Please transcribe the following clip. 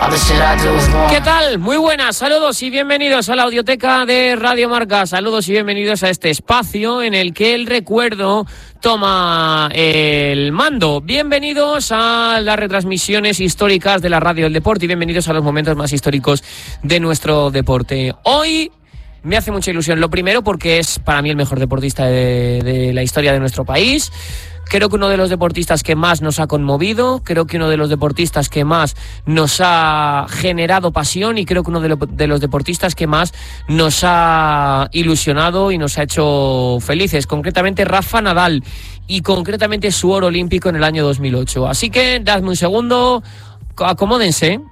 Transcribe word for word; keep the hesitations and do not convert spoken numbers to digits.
¿Qué tal? Muy buenas, saludos y bienvenidos a la audioteca de Radio Marca. Saludos y bienvenidos a este espacio en el que el recuerdo toma el mando. Bienvenidos a las retransmisiones históricas de la radio del deporte y bienvenidos a los momentos más históricos de nuestro deporte. Hoy me hace mucha ilusión, lo primero porque es para mí el mejor deportista de, de la historia de nuestro país. Creo que uno de los deportistas que más nos ha conmovido, creo que uno de los deportistas que más nos ha generado pasión y creo que uno de, lo, de los deportistas que más nos ha ilusionado y nos ha hecho felices, concretamente Rafa Nadal y concretamente su oro olímpico en el año dos mil ocho. Así que dadme un segundo, acomódense.